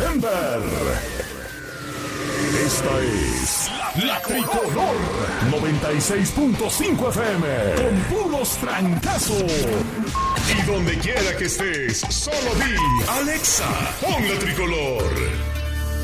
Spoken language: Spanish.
Denver. Esta es La Tricolor 96.5 FM con puros trancazos. Y donde quiera que estés, solo di Alexa, pon La Tricolor.